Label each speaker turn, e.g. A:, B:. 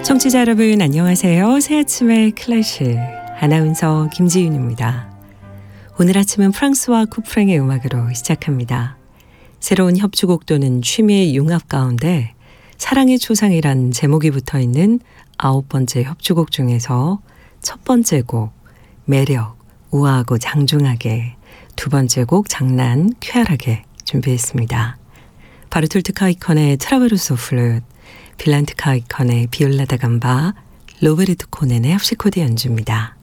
A: 청취자 여러분 안녕하세요. 새 아침의 클래식 아나운서 김지윤입니다. 오늘 아침은 프랑스와 쿠프랭의 음악으로 시작합니다. 새로운 협주곡 또는 취미의 융합 가운데 사랑의 초상이란 제목이 붙어있는 9번째 협주곡 중에서 첫 번째 곡 매력, 우아하고 장중하게, 두 번째 곡 장난, 쾌활하게 준비했습니다. 바르톨트 카이컨의 트라베르소 플룻, 빌란트 카이컨의 비올라 다 감바, 로베르트 코넨의 합시코드 연주입니다.